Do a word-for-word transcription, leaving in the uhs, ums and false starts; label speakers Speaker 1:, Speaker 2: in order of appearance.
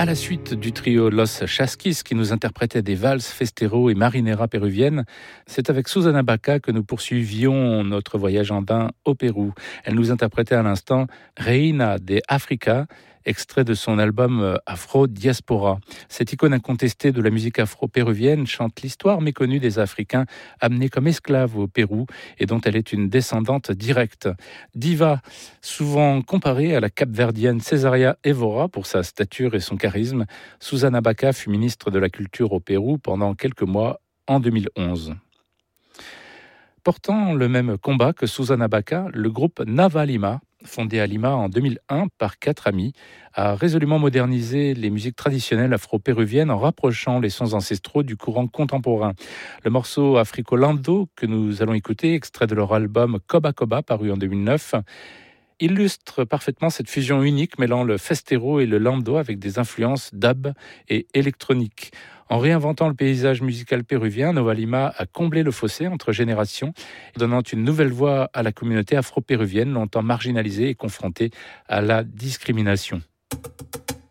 Speaker 1: À la suite du trio Los Chasquis qui nous interprétait des valses, festero et marinera péruviennes, c'est avec Susana Baca que nous poursuivions notre voyage andin au Pérou. Elle nous interprétait à l'instant Reina de Africa, extrait de son album Afro Diaspora. Cette icône incontestée de la musique afro-péruvienne chante l'histoire méconnue des Africains amenés comme esclaves au Pérou et dont elle est une descendante directe. Diva, souvent comparée à la capverdienne Cesaria Évora pour sa stature et son charisme, Susana Baca fut ministre de la Culture au Pérou pendant quelques mois en deux mille onze. Portant le même combat que Susana Baca, le groupe Nava Lima, fondé à Lima en deux mille un par quatre amis, a résolument modernisé les musiques traditionnelles afro-péruviennes en rapprochant les sons ancestraux du courant contemporain. Le morceau Africolando que nous allons écouter, extrait de leur album Coba Coba, paru en deux mille neuf, illustre parfaitement cette fusion unique mêlant le festero et le lando avec des influences dub et électroniques. En réinventant le paysage musical péruvien, Nova Lima a comblé le fossé entre générations, donnant une nouvelle voix à la communauté afro-péruvienne longtemps marginalisée et confrontée à la discrimination.